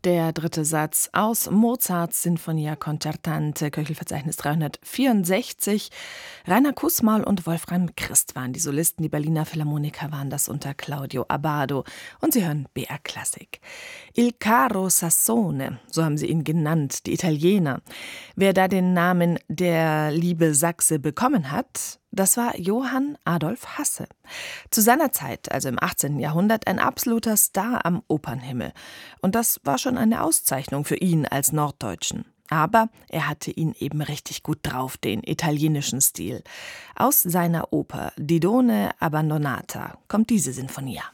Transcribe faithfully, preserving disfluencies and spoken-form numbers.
Der dritte Satz aus Mozarts Sinfonia Concertante, Köchelverzeichnis dreihundertvierundsechzig. Rainer Kußmaul und Wolfram Christ waren die Solisten, die Berliner Philharmoniker waren das unter Claudio Abbado. Und Sie hören B R Klassik. Il caro Sassone, so haben sie ihn genannt, die Italiener. Wer da den Namen der liebe Sachse bekommen hat, das war Johann Adolf Hasse. Zu seiner Zeit, also im achtzehnten Jahrhundert, ein absoluter Star am Opernhimmel. Und das war schon eine Auszeichnung für ihn als Norddeutschen. Aber er hatte ihn eben richtig gut drauf, den italienischen Stil. Aus seiner Oper Didone Abbandonata kommt diese Sinfonia.